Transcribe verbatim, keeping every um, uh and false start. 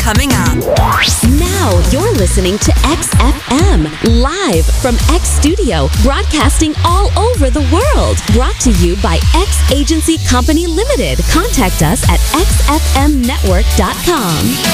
coming up. Now you're listening to X F M, live from X Studio, broadcasting all over the world. Brought to you by X Agency Company Limited. Contact us at x f m network dot com.